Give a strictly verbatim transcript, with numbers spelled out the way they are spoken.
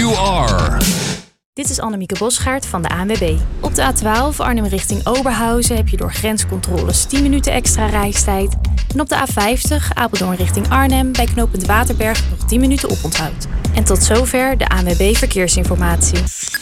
you are. Dit is Annemieke Bosgaard van de A N W B. Op de A twaalf Arnhem richting Oberhausen heb je door grenscontroles tien minuten extra reistijd. En op de A vijftig Apeldoorn richting Arnhem bij knooppunt Waterberg nog tien minuten oponthoud. En tot zover de A N W B Verkeersinformatie.